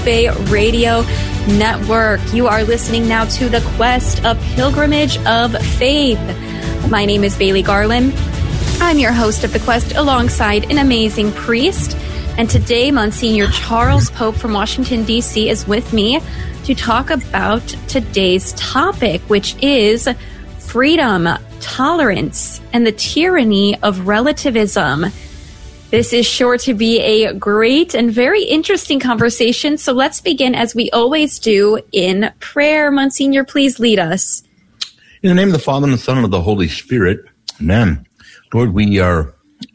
Bay Radio Network. You are listening now to the Quest, a Pilgrimage of Faith. My name is Bailey Garland. I'm your host of the Quest alongside an amazing priest. And today, Monsignor Charles Pope from Washington, D.C. is with me to talk about today's topic, which is freedom, tolerance, and the tyranny of relativism. This is sure to be a great and very interesting conversation. So let's begin, as we always do, in prayer. Monsignor, please lead us. In the name of the Father, and the Son, and of the Holy Spirit, amen. Lord, we are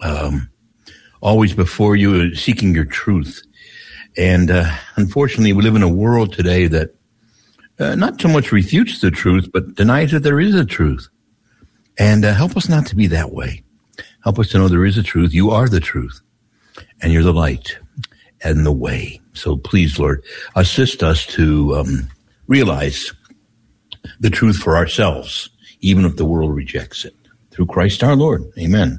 always before you seeking your truth. And unfortunately, we live in a world today that not so much refutes the truth, but denies that there is a truth. And help us not to be that way. Help us to know there is a truth. You are the truth, and you're the light and the way. So please, Lord, assist us to realize the truth for ourselves, even if the world rejects it. Through Christ our Lord. Amen.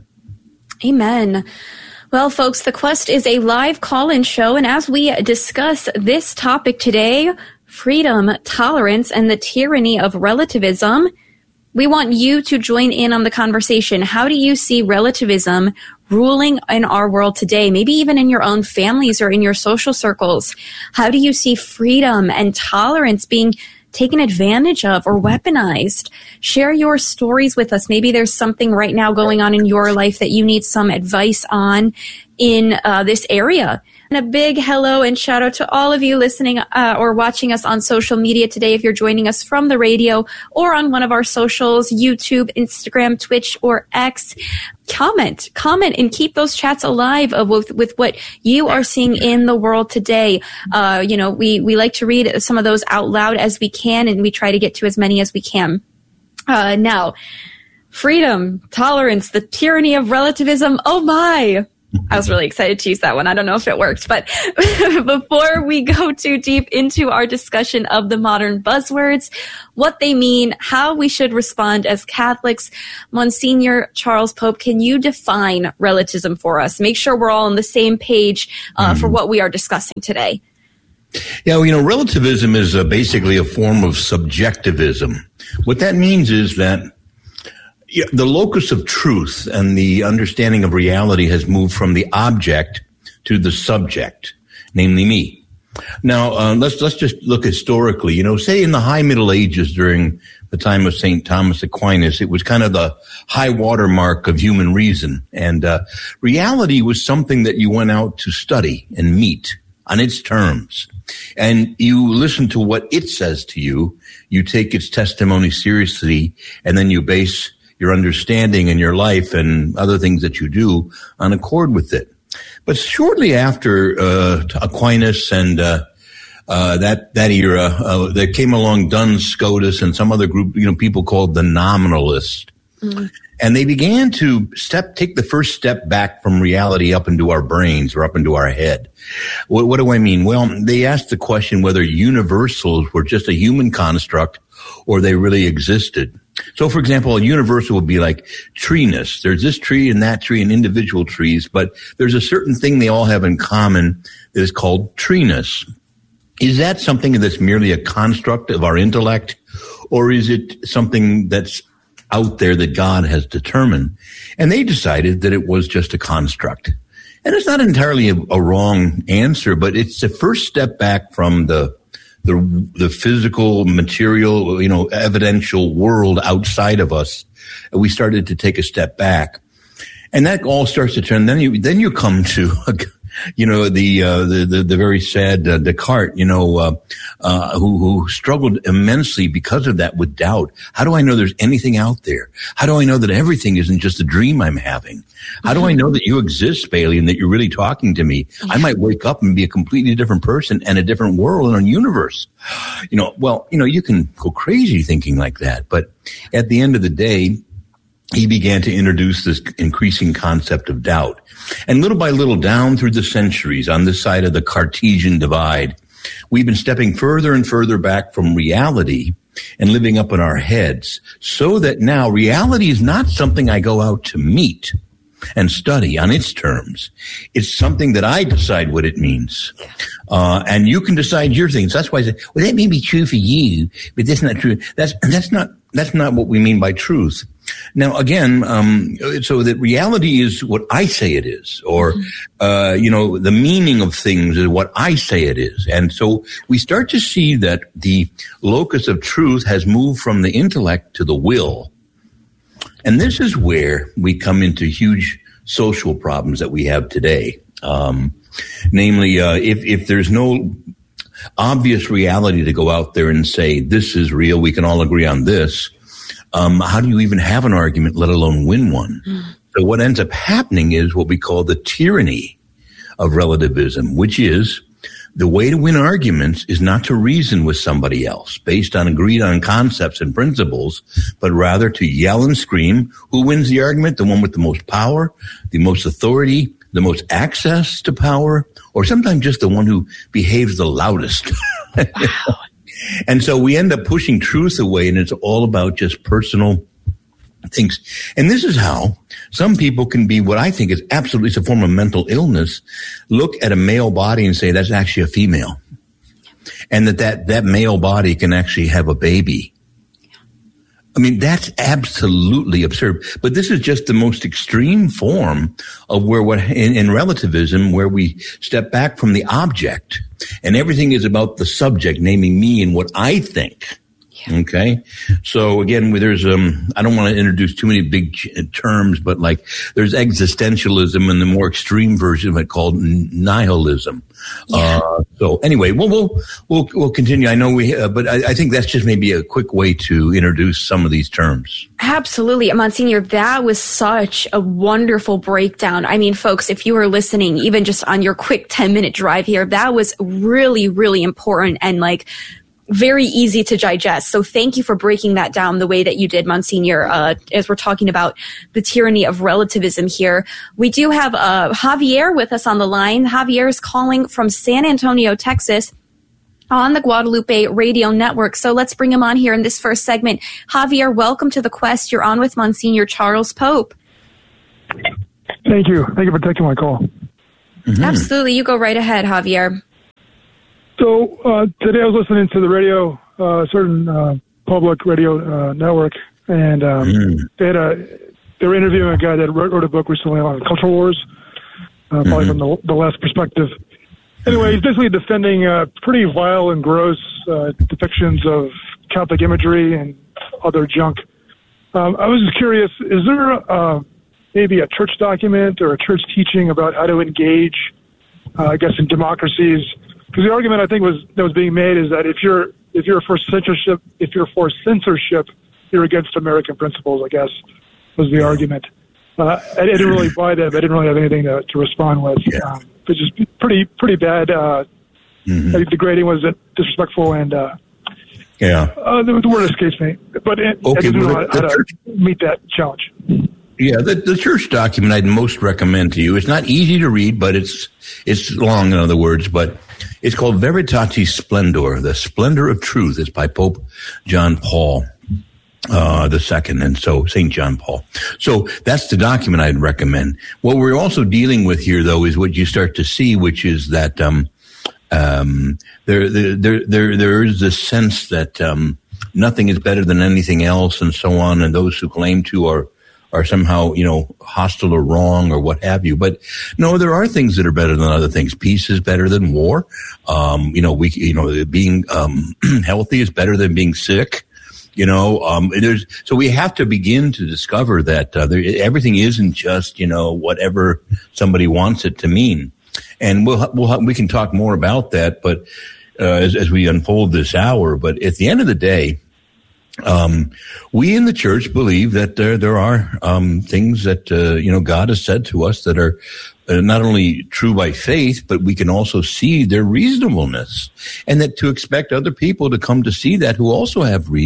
Amen. Well, folks, the Quest is a live call-in show, and as we discuss this topic today, freedom, tolerance, and the tyranny of relativism, we want you to join in on the conversation. How do you see relativism ruling in our world today? Maybe even in your own families or in your social circles. How do you see freedom and tolerance being taken advantage of or weaponized? Share your stories with us. Maybe there's something right now going on in your life that you need some advice on in this area. And a big hello and shout out to all of you listening or watching us on social media today. If you're joining us from the radio or on one of our socials, YouTube, Instagram, Twitch, or X, comment, and keep those chats alive with what you are seeing in the world today. We like to read some of those out loud as we can, and we try to get to as many as we can. Now, freedom, tolerance, the tyranny of relativism. Oh my! I was really excited to use that one. I don't know if it worked, but before we go too deep into our discussion of the modern buzzwords, what they mean, how we should respond as Catholics, Monsignor Charles Pope, can you define relativism for us? Make sure we're all on the same page for what we are discussing today. Yeah, relativism is basically a form of subjectivism. What that means is that the locus of truth and the understanding of reality has moved from the object to the subject, namely me. Now, let's just look historically. Say in the high Middle Ages during the time of St. Thomas Aquinas, it was kind of the high watermark of human reason. And reality was something that you went out to study and meet on its terms. And you listen to what it says to you. You take its testimony seriously, and then you base your understanding and your life and other things that you do on accord with it. But shortly after Aquinas and that era, there came along Duns Scotus and some other group, people called the nominalists. Mm-hmm. And they began to take the first step back from reality up into our brains or up into our head. What do I mean? Well, they asked the question whether universals were just a human construct or they really existed. So, for example, a universal would be like treeness. There's this tree and that tree and individual trees, but there's a certain thing they all have in common that is called treeness. Is that something that's merely a construct of our intellect, or is it something that's out there that God has determined? And they decided that it was just a construct. And it's not entirely a wrong answer, but it's the first step back from the physical, material, evidential world outside of us. We started to take a step back, and that all starts to turn. Then you come to, the very sad Descartes, who struggled immensely because of that with doubt. How do I know there's anything out there? How do I know that everything isn't just a dream I'm having? How do I know that you exist, Bailey, and that you're really talking to me? I might wake up and be a completely different person and a different world and a universe. You can go crazy thinking like that. But at the end of the day, he began to introduce this increasing concept of doubt. And little by little, down through the centuries, on this side of the Cartesian divide, we've been stepping further and further back from reality and living up in our heads, so that now reality is not something I go out to meet. and study on its terms. It's something that I decide what it means. And you can decide your things. That's why I say, well, that may be true for you, but that's not true. That's not what we mean by truth. Now, again, so that reality is what I say it is, or, the meaning of things is what I say it is. And so we start to see that the locus of truth has moved from the intellect to the will. And this is where we come into huge social problems that we have today. Namely, if there's no obvious reality to go out there and say, this is real, we can all agree on this, how do you even have an argument, let alone win one? So what ends up happening is what we call the tyranny of relativism, which is the way to win arguments is not to reason with somebody else based on agreed on concepts and principles, but rather to yell and scream. Who wins the argument? The one with the most power, the most authority, the most access to power, or sometimes just the one who behaves the loudest. Wow. And so we end up pushing truth away, and it's all about just personal things. And this is how some people can be what I think is absolutely a form of mental illness, look at a male body and say that's actually a female. And that male body can actually have a baby. I mean, that's absolutely absurd. But this is just the most extreme form of in relativism, where we step back from the object and everything is about the subject, naming me and what I think. Yeah. Okay. So again, there's, I don't want to introduce too many big terms, but like there's existentialism and the more extreme version of it called nihilism. Yeah. So anyway, we'll continue. I know but I think that's just maybe a quick way to introduce some of these terms. Absolutely. Monsignor, that was such a wonderful breakdown. I mean, folks, if you were listening, even just on your quick 10-minute drive here, that was really, really important and very easy to digest. So thank you for breaking that down the way that you did, Monsignor, as we're talking about the tyranny of relativism here. We do have Javier with us on the line. Javier is calling from San Antonio, Texas, on the Guadalupe Radio Network. So let's bring him on here in this first segment. Javier, welcome to The Quest. You're on with Monsignor Charles Pope. Thank you. Thank you for taking my call. Mm-hmm. Absolutely. You go right ahead, Javier. So today I was listening to the radio, certain public radio network, and they were interviewing a guy that wrote a book recently on cultural wars, probably from the last perspective. Anyway, he's basically defending pretty vile and gross depictions of Catholic imagery and other junk. I was just curious, is there maybe a church document or a church teaching about how to engage, in democracies? Because the argument I think that was being made is that if you're for censorship, you're against American principles, I guess, was the argument. I didn't really buy that. I didn't really have anything to respond with. Yeah. But just pretty bad. I think the grading was disrespectful and the word escapes me. But I didn't know how to meet that challenge. Yeah, the church document I'd most recommend to you. It's not easy to read, but it's long, in other words, but it's called Veritatis Splendor, the Splendor of Truth. It's by Pope John Paul II, and so St. John Paul. So that's the document I'd recommend. What we're also dealing with here, though, is what you start to see, which is that there is this sense that nothing is better than anything else, and so on, and those who claim to are somehow, hostile or wrong or what have you. But no, there are things that are better than other things. Peace is better than war. Being healthy is better than being sick. So we have to begin to discover that everything isn't just, whatever somebody wants it to mean. And we can talk more about that, but as we unfold this hour. But at the end of the day, we in the church believe that there are things that God has said to us that are not only true by faith, but we can also see their reasonableness, and that to expect other people to come to see that who also have reason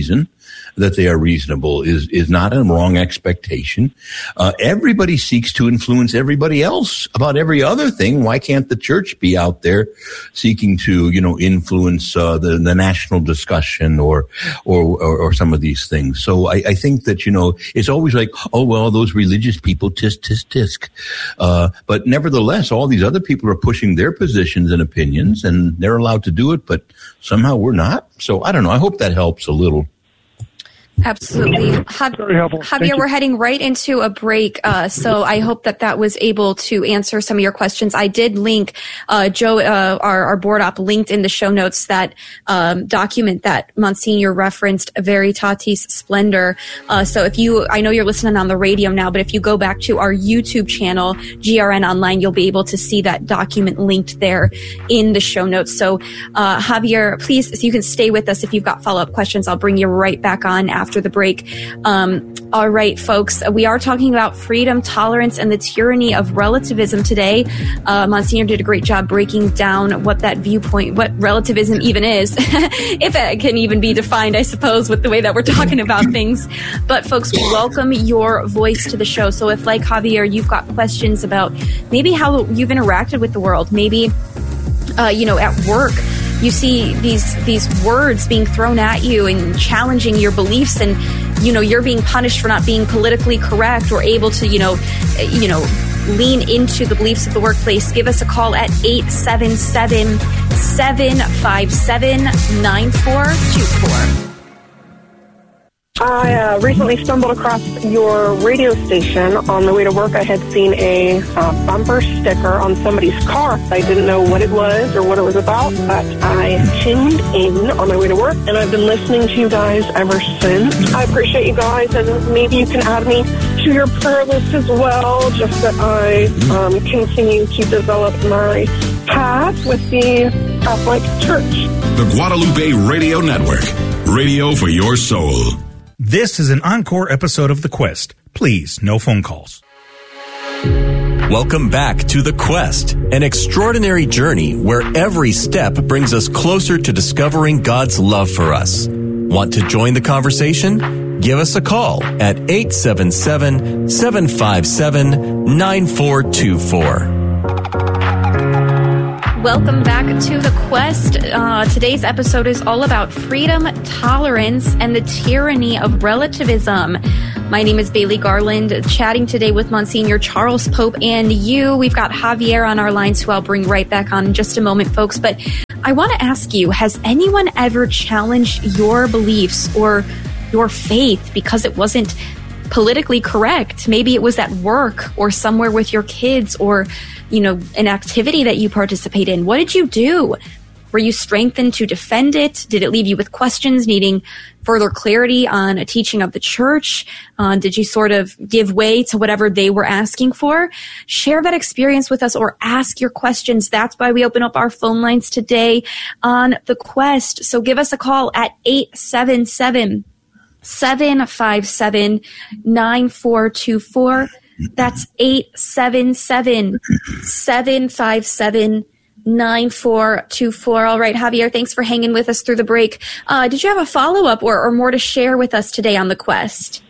that they are reasonable is not a wrong expectation. Everybody seeks to influence everybody else about every other thing. Why can't the church be out there seeking to, influence the national discussion or some of these things? So I think that, it's always like, oh, well, those religious people, tisk. But nevertheless, all these other people are pushing their positions and opinions, and they're allowed to do it, but somehow we're not. So I don't know. I hope that helps a little. Absolutely. Very helpful. Javier, we're heading right into a break, so I hope that was able to answer some of your questions. I did link, Joe, our board op linked in the show notes that document that Monsignor referenced, Veritatis Splendor. So I know you're listening on the radio now, but if you go back to our YouTube channel, GRN Online, you'll be able to see that document linked there in the show notes. So, Javier, please, so you can stay with us if you've got follow-up questions. I'll bring you right back on after the break. All right, folks, we are talking about freedom, tolerance, and the tyranny of relativism today. Monsignor did a great job breaking down what that viewpoint, what relativism even is, if it can even be defined, I suppose, with the way that we're talking about things. But folks, we welcome your voice to the show. So if, like Javier, you've got questions about maybe how you've interacted with the world, maybe, at work, you see these words being thrown at you and challenging your beliefs, and you're being punished for not being politically correct or able to lean into the beliefs of the workplace. Give us a call at 877-757-9424. I recently stumbled across your radio station. On the way to work, I had seen a bumper sticker on somebody's car. I didn't know what it was or what it was about, but I tuned in on my way to work, and I've been listening to you guys ever since. I appreciate you guys, and maybe you can add me to your prayer list as well, just that I continue to develop my path with the Catholic Church. The Guadalupe Radio Network, radio for your soul. This is an encore episode of The Quest. Please, no phone calls. Welcome back to The Quest, an extraordinary journey where every step brings us closer to discovering God's love for us. Want to join the conversation? Give us a call at 877-757-9424. Welcome back to The Quest. Today's episode is all about freedom, tolerance, and the tyranny of relativism. My name is Bailey Garland, chatting today with Monsignor Charles Pope and you. We've got Javier on our lines, who I'll bring right back on in just a moment, folks. But I want to ask you, has anyone ever challenged your beliefs or your faith because it wasn't politically correct? Maybe it was at work or somewhere with your kids, or an activity that you participate in. What did you do? Were you strengthened to defend it? Did it leave you with questions needing further clarity on a teaching of the church? Did you sort of give way to whatever they were asking for? Share that experience with us or ask your questions. That's why we open up our phone lines today on The Quest. So give us a call at 877-757-9424. That's 877-757-9424. All right, Javier, thanks for hanging with us through the break. Did you have a follow-up or more to share with us today on The Quest?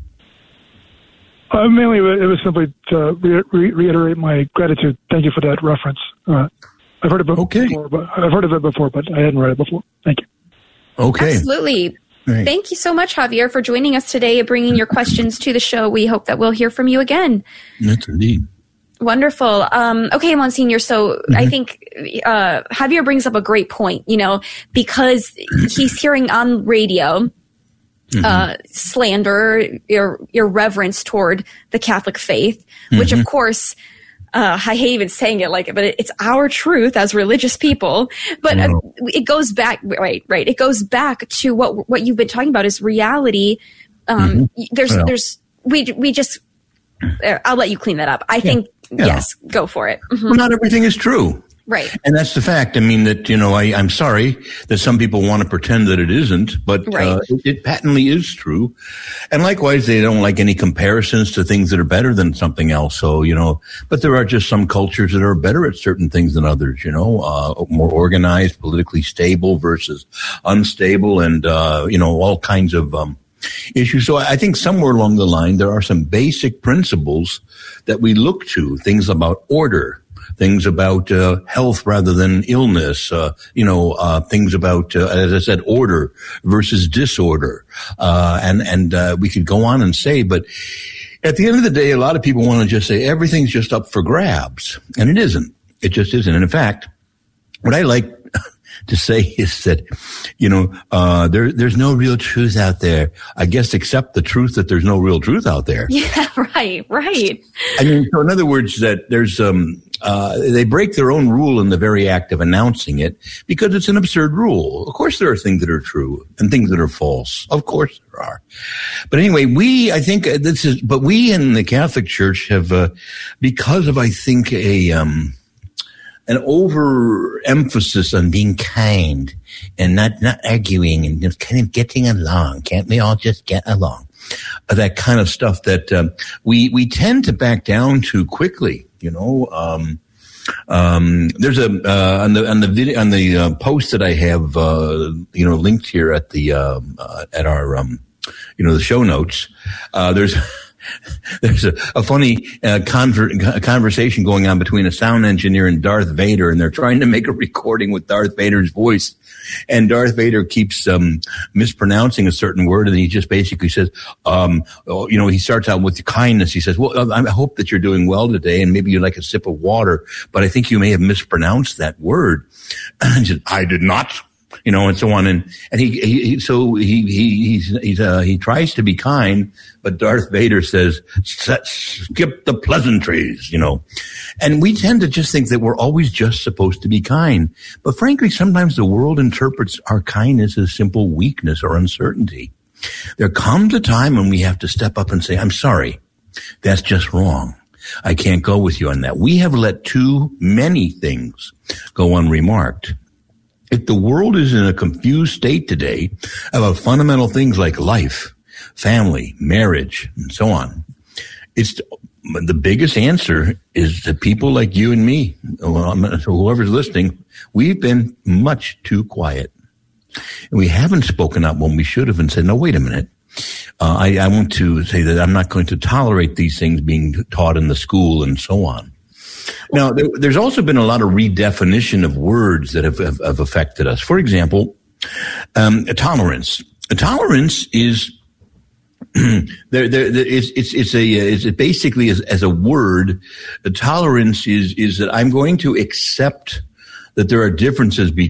Mainly, it was simply to reiterate my gratitude. Thank you for that reference. I've heard of it before, but I hadn't read it before. Thank you. Okay. Absolutely. Right. Thank you so much, Javier, for joining us today and bringing your questions to the show. We hope that we'll hear from you again. Yes, indeed. Wonderful. Okay, Monsignor. So I think Javier brings up a great point, because he's hearing on radio slander, irreverence toward the Catholic faith, which of course, I hate even saying it like it, but it's our truth as religious people. But it goes back, right. It goes back to what you've been talking about is reality. I'll let you clean that up. I think, yes, go for it. Well, not everything is true. Right. And that's the fact. I mean, that, I'm sorry that some people want to pretend that it isn't, but it patently is true. And likewise, they don't like any comparisons to things that are better than something else. So, but there are just some cultures that are better at certain things than others, more organized, politically stable versus unstable, and, all kinds of issues. So I think somewhere along the line, there are some basic principles that we look to, things about order, things about health rather than illness, things about, as I said, order versus disorder. And we could go on and say, but at the end of the day, a lot of people want to just say everything's just up for grabs. And it isn't. It just isn't. And in fact, what I like to say is that, there's no real truth out there, I guess, except the truth that there's no real truth out there. Yeah, right. I mean, so in other words, that there's, they break their own rule in the very act of announcing it because it's an absurd rule. Of course, there are things that are true and things that are false. Of course there are. But anyway, we in the Catholic Church have, because of, I think, an overemphasis on being kind and not arguing and just kind of getting along. Can't we all just get along? That kind of stuff that we tend to back down too quickly. There's on the video, on the post that I have linked here at the at our the show notes. There's a funny conversation going on between a sound engineer and Darth Vader, and they're trying to make a recording with Darth Vader's voice. And Darth Vader keeps mispronouncing a certain word, and he just basically says, he starts out with kindness. He says, well, I hope that you're doing well today, and maybe you'd like a sip of water, but I think you may have mispronounced that word. And he said, I did not. And so on. And he tries to be kind, but Darth Vader says, skip the pleasantries, And we tend to just think that we're always just supposed to be kind. But frankly, sometimes the world interprets our kindness as simple weakness or uncertainty. There comes a time when we have to step up and say, I'm sorry, that's just wrong. I can't go with you on that. We have let too many things go unremarked. If the world is in a confused state today about fundamental things like life, family, marriage, and so on, the biggest answer is that people like you and me, whoever's listening, we've been much too quiet. And we haven't spoken up when we should have and said, no, wait a minute. I want to say that I'm not going to tolerate these things being taught in the school and so on. Now, there's also been a lot of redefinition of words that have affected us. For example, tolerance. Tolerance is it's basically as a word. Tolerance is that I'm going to accept that there are differences between